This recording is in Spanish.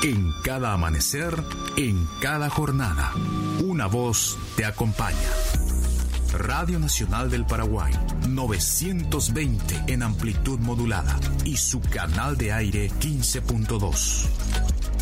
En cada amanecer, en cada jornada, una voz te acompaña. Radio Nacional del Paraguay, 920 en amplitud modulada y su canal de aire 15.2.